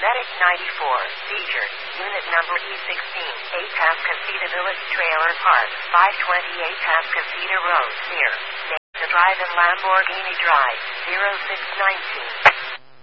Medic 94, seizure, unit number E16, 8 Pascasita Village Trailer Park, 528 Pascasita Road, near, the Drive and Lamborghini Drive, 0619.